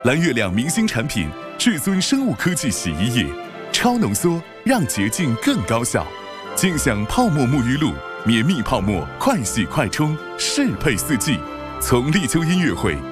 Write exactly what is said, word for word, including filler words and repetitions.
蓝月亮明星产品，至尊生物科技洗衣液，超浓缩，让洁净更高效。尽享泡沫沐浴露，绵密泡沫，快洗快冲，适配四季。从立秋音乐会